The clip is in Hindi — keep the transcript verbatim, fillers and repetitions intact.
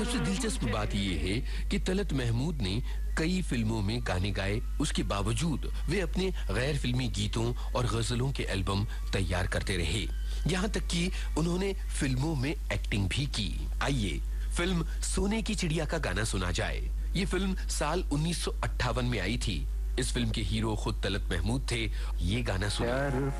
सबसे दिलचस्प बात यह है कि तलत महमूद ने कई फिल्मों में गाने गाए, उसके बावजूद वे अपने गैर फिल्मी गीतों और गजलों के एल्बम तैयार करते रहे, यहाँ तक कि उन्होंने फिल्मों में एक्टिंग भी की। आइए फिल्म सोने की चिड़िया का गाना सुना जाए। ये फिल्म साल उन्नीस सौ अट्ठावन में आई थी। इस फिल्म के हीरो खुद तलत महमूद थे। ये गाना सुनिए।